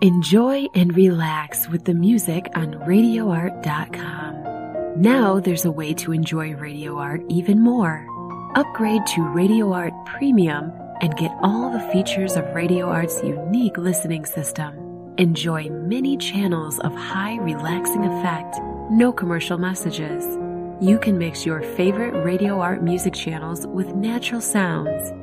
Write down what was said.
Enjoy and relax with the music on RadioArt.com. Now there's a way to enjoy Radio Art even more. Upgrade to Radio Art Premium and get all the features of Radio Art's unique listening system. Enjoy many channels of high relaxing effect, no commercial messages. You can mix your favorite Radio Art music channels with natural sounds